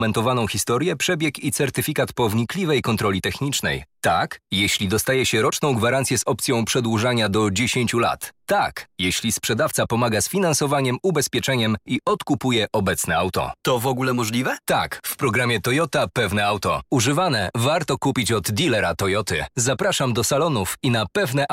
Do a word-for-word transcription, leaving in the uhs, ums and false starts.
Dokumentowaną historię, przebieg i certyfikat po wnikliwej kontroli technicznej. Tak, jeśli dostaje się roczną gwarancję z opcją przedłużania do dziesięciu lat. Tak, jeśli sprzedawca pomaga z finansowaniem, ubezpieczeniem i odkupuje obecne auto. To w ogóle możliwe? Tak, w programie Toyota Pewne Auto. Używane warto kupić od dealera Toyoty. Zapraszam do salonów i na pewne